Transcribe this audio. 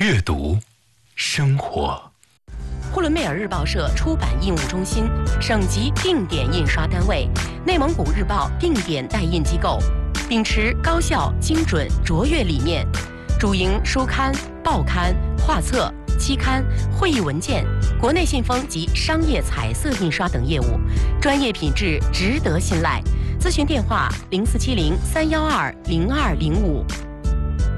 阅读，生活。 呼伦贝尔日报社出版印务中心，省级定点印刷单位，内蒙古日报定点代印机构，秉持高效、精准、卓越理念，主营书刊、报刊、画册、期刊、会议文件、国内信封及商业彩色印刷等业务，专业品质值得信赖。咨询电话：0470-312-0205。